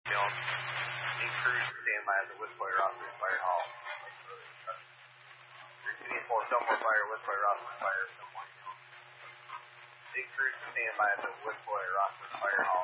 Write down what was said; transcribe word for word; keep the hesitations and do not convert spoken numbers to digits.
Mills. Need crews to stand by at the Woodboy Rockford Fire Hall. Need for Fillmore Fire, Woodboy Rockford Fire, Fillmore Mills. Need crews to stand by at the Woodboy Rockford Fire Hall.